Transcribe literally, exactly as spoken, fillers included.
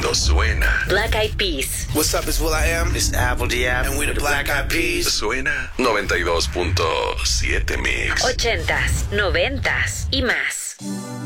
mundo suena. Black Eyed Peas. What's up, it's Will I Am. This is Apple D F. And we the Black Eyed Peas. Suena noventa y dos punto siete Mix. Ochentas, noventas y más.